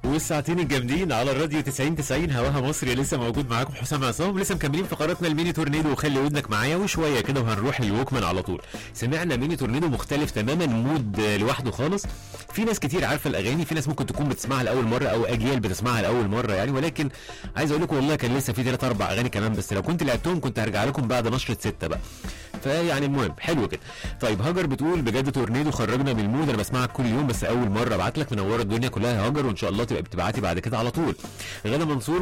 والساعتين الجامدين على الراديو 90 هواها مصري لسه موجود معاكم حسام عصام. لسه مكملين فقراتنا الميني تورنيدو، وخلي ودنك معايا وشويه كده وهنروح للوكمان على طول. سمعنا ميني تورنيدو مختلف تماما، مود لوحده خالص. في ناس كتير عارفه الاغاني، في ناس ممكن تكون بتسمعها لاول مره او اجيال بتسمعها لاول مره يعني، ولكن عايز اقول لكم والله كان لسه في 3 4 اغاني كمان، بس لو كنت لعبتهم كنت هرجع لكم بعد نشره 6 بقى. فيعني المهم حلو كده. طيب هاجر بتقول بجد تورنيدو خرجنا من المود، انا بسمعك كل يوم بس اول مره ابعت لك، منوره الدنيا كلها يا هاجر، وان شاء الله تبقى بتبعتي بعد كده على طول. غدا منصور